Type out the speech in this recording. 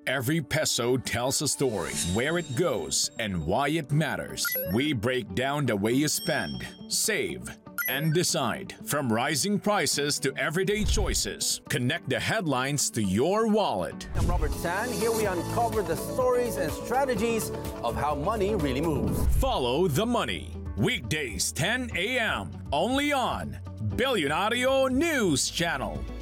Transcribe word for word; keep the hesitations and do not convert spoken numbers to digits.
Every peso tells a story, where it goes, and why it matters. We break down the way you spend, save, and decide. From rising prices to everyday choices, connect the headlines to your wallet. I'm Robert San. Here we uncover the stories and strategies of how money really moves. Follow the money. Weekdays ten a m only on Billionario News Channel.